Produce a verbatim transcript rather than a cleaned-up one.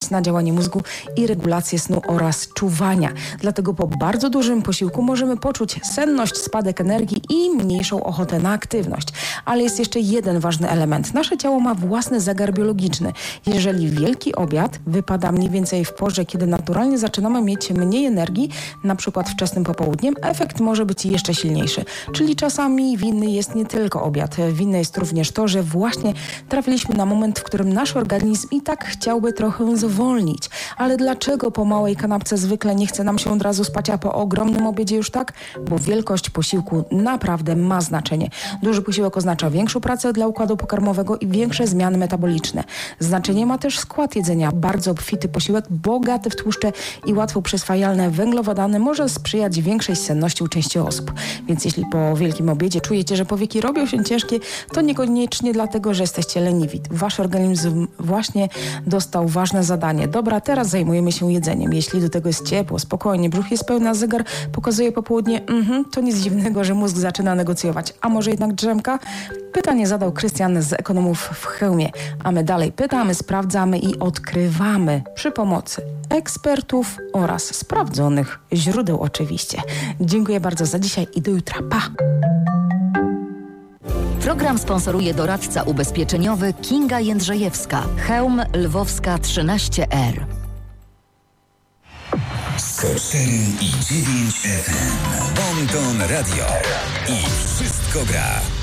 wpływać na działanie mózgu i regulację snu oraz czuwania. Dlatego po bardzo dużym posiłku możemy poczuć senność, spadek energii i mniejszą ochotę na aktywność. Ale jest jeszcze jeden ważny element. Nasze ciało ma własny zegar biologiczny. Jeżeli wielki obiad wypada mniej więcej w porze, kiedy naturalnie zaczynamy mieć mniej energii, na przykład wczesnym popołudniem, efekt może być jeszcze silniejszy. Czyli czasami winny jest nie tylko obiad. Winne jest również to, że właśnie trafiliśmy na moment, w którym nasz organizm i tak chciałby trochę zwolnić. Ale dlaczego po małej kanapce zwykle nie chce nam się od razu spać, a po ogromnym obiedzie już tak? Bo wielkość posiłku naprawdę ma znaczenie. Duży posiłek oznacza większą pracę dla układu pokarmowego i większe zmiany metaboliczne. Znaczenie ma też skład jedzenia. Bardzo obfity posiłek, bogaty w tłuszcze i łatwo przyswajalne węglowodany może sprzyjać większej senności u części osób. Więc jeśli po wielkim obiedzie czujecie, że powieki robią się ciężkie, to niekoniecznie dlatego, że jesteście leniwi. Wasz organizm właśnie dostał ważne zadanie. Dobra, teraz zajmujemy się jedzeniem. Jeśli do tego jest ciepło, spokojnie, brzuch jest pełny, a zegar pokazuje popołudnie, mhm, to nic dziwnego, że mózg zaczyna negocjować. A może jednak drzemka? Pytanie zadał Krystian z Ekonomów w Chełmie. A my dalej pytamy, sprawdzamy i odkrywamy przy pomocy ekspertów oraz sprawdzonych źródeł oczywiście. Dziękuję bardzo za dzisiaj i do jutra. Pa! Program sponsoruje doradca ubezpieczeniowy Kinga Jędrzejewska, Chełm Lwowska trzynaście R. sto cztery i dziewięć F M. Bon Ton Radio. I wszystko gra.